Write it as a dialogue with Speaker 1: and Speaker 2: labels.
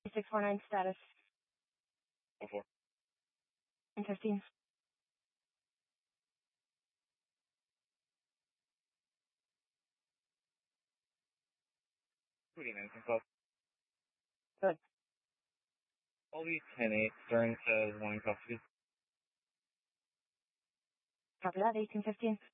Speaker 1: 649 status.
Speaker 2: 04.
Speaker 1: And 15.
Speaker 2: Good evening, consult.
Speaker 1: Good.
Speaker 2: All these 10-8, Stern says wanting custody.
Speaker 1: Copy that, 1815.